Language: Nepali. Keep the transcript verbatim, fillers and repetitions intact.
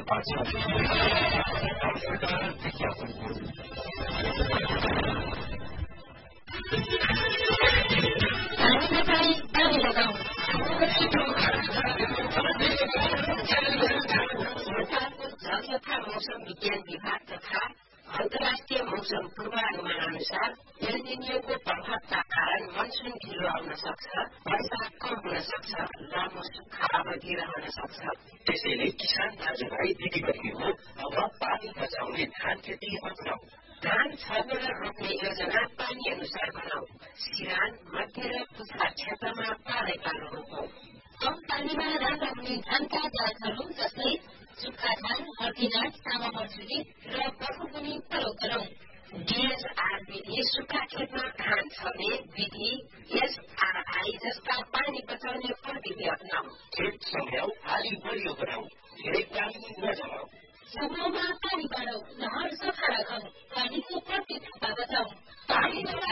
मौसम विज्ञान विभाग तथा अन्तर्राष्ट्रिय मौसम पूर्वानुमान अनुसार एल निनो प्रभावका कारण मनसुन ढिलो आउन सक्छ, वर्षा कम हुन सक्छ, लामो सुक्खा अवधि रहन सक्छ। त्यसैले किसान दाजुभाइ दिदीबहिनीहरू अब पानी बचाउने धान खेती अपनाऊ। धान छ बेला रोप्ने योजना पानी अनुसार बनाऊ। सिरान, मध्य र पुछा क्षेत्रमा पारै पालो रोपौं। कम पानीमा राम्रा हुने धानका जातहरू जस्तै सुक्खा धान, हर्दीनाथ, तामा मर्जुरी र बखुबुनी प्रयोग गरौं। डीएसआर विधि सुक्खा खेतमा धान छर्ने विधि, एसआरआई जस्ता पानी बचाउने प्रविधि अपनाऊ। खेत सम्याउ, आली बलियो बनाऊ, धेरै पानी नजमाऊ। समूहमा पानी बाँडौ, नहर सफा राखौं, पानीको प्रति बचाऊ। पानी